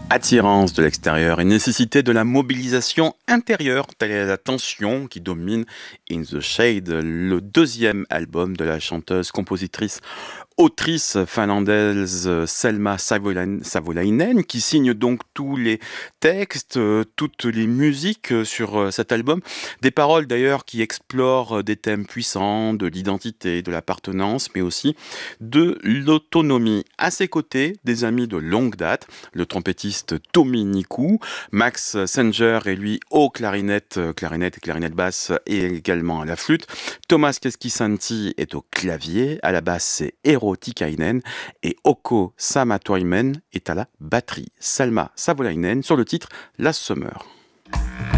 Attirance de l'extérieur et nécessité de la mobilisation intérieure, telle est la tension qui domine In the Shade, le deuxième album de la chanteuse, compositrice, autrice finlandaise Selma Savolainen, qui signe donc tous les textes, toutes les musiques sur cet album. Des paroles d'ailleurs qui explorent des thèmes puissants de l'identité, de l'appartenance, mais aussi de l'autonomie. À ses côtés, des amis de longue date, le trompettiste Tommy Nikou, Max Senger et lui au clarinette et clarinette basse et également à la flûte. Thomas Keskisanti est au clavier, à la basse c'est Eero Tikainen et Oko Samatoimen est à la batterie. Salma Savolainen sur le titre Last Summer.